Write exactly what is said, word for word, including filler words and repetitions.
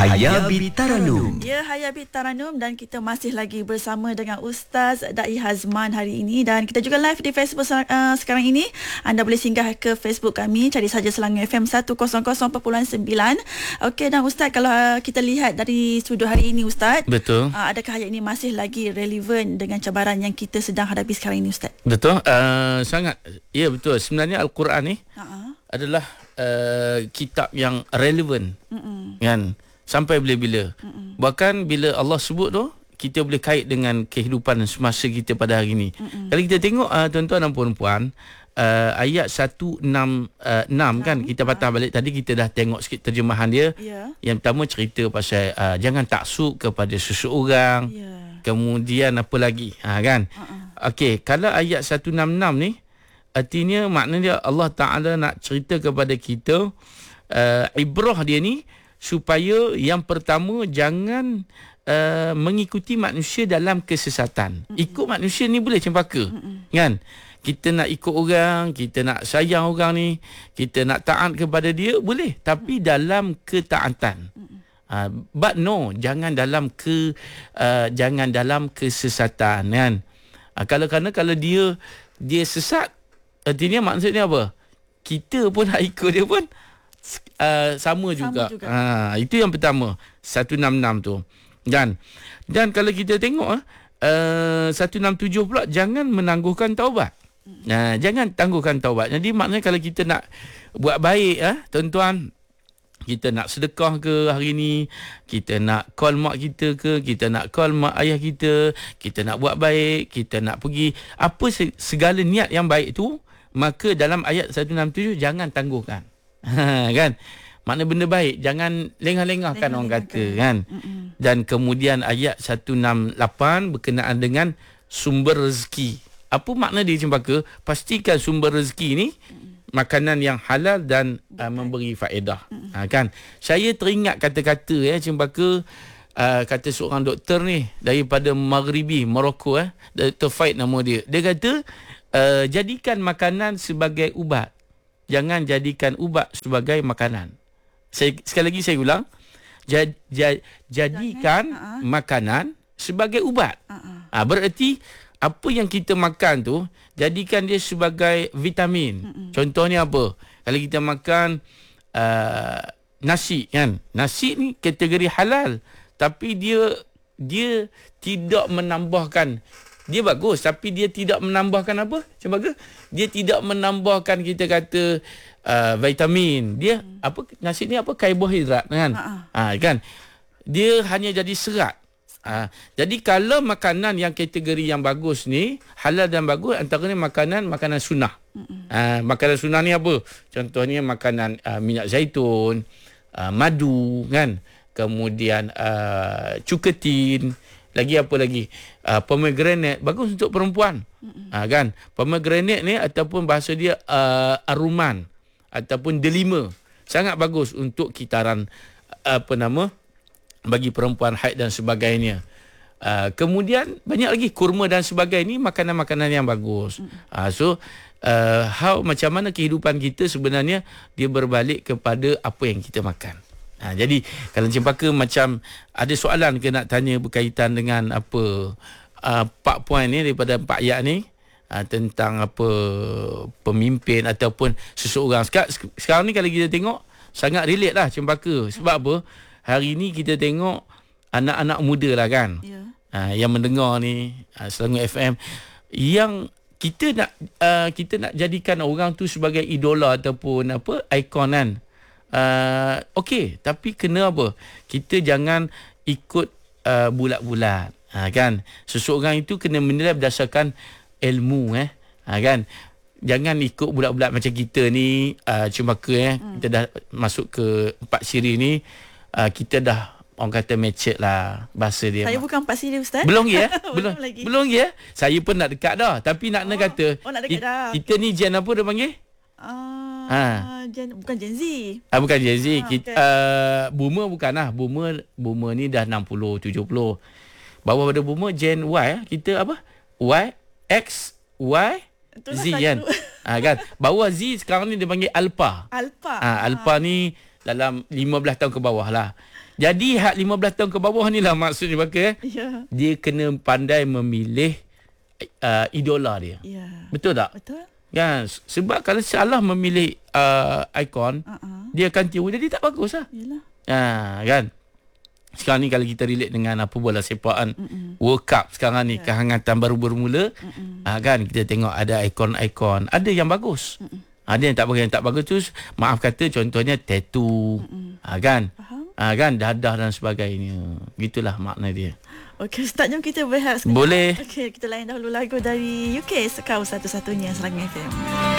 Hayabit Taranum. Ya, Hayabit Taranum, dan kita masih lagi bersama dengan Ustaz Dai Hazman hari ini, dan kita juga live di Facebook uh, sekarang ini. Anda boleh singgah ke Facebook kami, cari saja Selangor F M seratus perpuluhan sembilan. Okey, dan Ustaz, kalau uh, kita lihat dari sudut hari ini Ustaz, betul. Uh, adakah ayat ini masih lagi relevan dengan cabaran yang kita sedang hadapi sekarang ini Ustaz? Betul, uh, sangat. Ya, betul. Sebenarnya Al-Quran ni uh-huh. adalah uh, kitab yang relevan, uh-uh. kan? Sampai bila-bila. Mm-mm. Bahkan bila Allah sebut tu, kita boleh kait dengan kehidupan semasa kita pada hari ini. Mm-mm. Kalau kita tengok uh, tuan-tuan dan puan-puan, uh, ayat seratus enam puluh enam uh, kan, kita patah balik tadi, kita dah tengok sikit terjemahan dia. Yeah. Yang pertama cerita pasal uh, jangan taksub kepada seseorang. Yeah. Kemudian apa lagi? Ha, kan? Uh-uh. Okey, kalau ayat seratus enam puluh enam ni, artinya maknanya Allah Ta'ala nak cerita kepada kita, uh, ibrah dia ni, supaya yang pertama jangan uh, mengikuti manusia dalam kesesatan. Mm-mm. Ikut manusia ni boleh cempaka. Mm-mm. Kan? Kita nak ikut orang, kita nak sayang orang ni, kita nak taat kepada dia, boleh. Tapi Mm-mm. dalam ketaatan. Uh, but no, jangan dalam ke uh, jangan dalam kesesatan, kan? Uh, kalau kerana kalau dia dia sesat, artinya maksudnya apa? Kita pun nak ikut dia pun Uh, sama, sama juga, juga. Ha, itu yang pertama, seratus enam puluh enam tu. Dan dan kalau kita tengok uh, seratus enam puluh tujuh pula, jangan menangguhkan taubat. Hmm. Nah, jangan tangguhkan taubat. Jadi maknanya kalau kita nak buat baik, ah, tuan-tuan, kita nak sedekah ke hari ni, kita nak call mak kita ke, kita nak call mak ayah kita, kita nak buat baik, kita nak pergi apa segala niat yang baik tu, maka dalam ayat seratus enam puluh tujuh jangan tangguhkan. Ha, kan? Makna benda baik, jangan lengah-lengahkan orang kata, kan? Mm-mm. Dan kemudian ayat seratus enam puluh lapan berkenaan dengan sumber rezeki. Apa makna dia cempaka? Pastikan sumber rezeki ni Mm-mm. makanan yang halal dan uh, memberi faedah. Ha, kan? Saya teringat kata-kata ya cempaka, uh, kata seorang doktor ni daripada Maghribi, Morocco, eh, Doktor Faid nama dia. Dia kata uh, jadikan makanan sebagai ubat. Jangan jadikan ubat sebagai makanan. Saya, sekali lagi saya ulang. Jad, jad, jadikan uh-huh. makanan sebagai ubat. Uh-huh. Ha, berarti apa yang kita makan tu, jadikan dia sebagai vitamin. Uh-huh. Contohnya apa? Kalau kita makan uh, nasi, kan? Nasi ni kategori halal. Tapi dia dia tidak menambahkan. Dia bagus, tapi dia tidak menambahkan apa? Cempaka? Dia tidak menambahkan, kita kata, uh, vitamin. Dia hmm. apa? Nasi ni apa? Karbohidrat, kan? Ha, kan? Dia hanya jadi serat. Ha, jadi kalau makanan yang kategori yang bagus ni, halal dan bagus, antaranya makanan makanan sunnah. Hmm. Ha, makanan sunnah ni apa? Contohnya makanan uh, minyak zaitun, uh, madu, kan? Kemudian uh, cuketin. Lagi apa lagi? Uh, pomegranate bagus untuk perempuan. Uh, kan? Pomegranate ni ataupun bahasa dia uh, aruman ataupun delima. Sangat bagus untuk kitaran uh, apa nama? Bagi perempuan haid dan sebagainya. Uh, kemudian banyak lagi kurma dan sebagainya, ni makanan-makanan yang bagus. Uh, so uh, how macam mana kehidupan kita sebenarnya dia berbalik kepada apa yang kita makan. Ha, jadi kalau cempaka macam ada soalan ke nak tanya berkaitan dengan apa uh, empat poin ni daripada empat ayat ni, uh, tentang apa pemimpin ataupun seseorang. Sekarang, sekarang ni kalau kita tengok sangat relate lah cempaka. Sebab apa? Hari ni kita tengok anak-anak muda lah, kan? Yeah. Uh, yang mendengar ni uh, Selangor F M, yang kita nak uh, kita nak jadikan orang tu sebagai idola ataupun apa ikon, kan? Uh, Okey, tapi kena apa? Kita jangan ikut uh, bulat-bulat, ha, kan? Seseorang itu kena menilai berdasarkan ilmu, eh, ha, kan? Jangan ikut bulat-bulat macam kita ni, uh, cempaka, eh. Hmm. Kita dah masuk ke empat siri ni, uh, kita dah orang kata matured lah bahasa dia. Saya bukan empat siri Ustaz. Belum ya? belum lagi. Belum ya? Saya pun nak dekat dah, tapi nak oh, nak kata oh, nak dekat dah. Kita ni gen apa dia panggil? Uh, ha. Gen, bukan Gen Z. Ah, bukan Gen Z. Ha, kita, okay. uh, boomer bukan lah. Boomer, boomer ni dah enam puluh, tujuh puluh. Bawah pada boomer, Gen Y. Kita apa? Y, X, Y, itulah Z, kan? Ha, kan? Bawah Z sekarang ni dia panggil Alpha. Alpha. Ha, Alpha ha. ni dalam lima belas tahun ke bawah lah. Jadi hak lima belas tahun ke bawah ni lah maksudnya Baka. Ya. Dia kena pandai memilih uh, idola dia. Ya. Betul tak? Betul. Ya, sebab kalau salah memilih uh, ikon, uh-uh. dia akan tiru, jadi tak bagus lah. Yalah. Ha, kan? Sekarang ni kalau kita relate dengan apa bola sepakan Mm-mm. World Cup sekarang ni, yeah. kehangatan baru bermula, ha, kan? Kita tengok ada ikon-ikon, ada yang bagus. Mm-mm. Ada yang tak bagus, yang tak bagus tu maaf kata contohnya tattoo, ha, kan? Faham? Ha, kan dadah dan sebagainya. Gitulah makna dia. Okey, Ustaz, jom kita berehat sekejap. Boleh. Okey, kita layan dahulu lagu dari U K, Kau Satu-Satunya Serang F M.